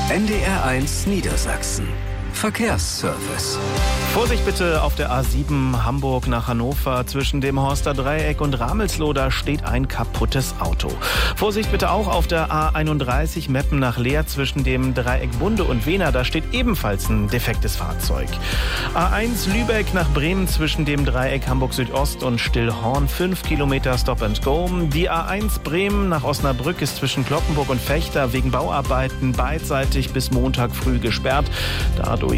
NDR1 Niedersachsen. Verkehrsservice. Vorsicht bitte auf der A7 Hamburg nach Hannover. Zwischen dem Horster Dreieck und Ramelsloh, da steht ein kaputtes Auto. Vorsicht bitte auch auf der A31 Meppen nach Leer. Zwischen dem Dreieck Bunde und Wehner, da steht ebenfalls ein defektes Fahrzeug. A1 Lübeck nach Bremen zwischen dem Dreieck Hamburg Südost und Stillhorn. 5 Kilometer Stop and Go. Die A1 Bremen nach Osnabrück ist zwischen Cloppenburg und Vechta wegen Bauarbeiten beidseitig bis Montag früh gesperrt. Dadurch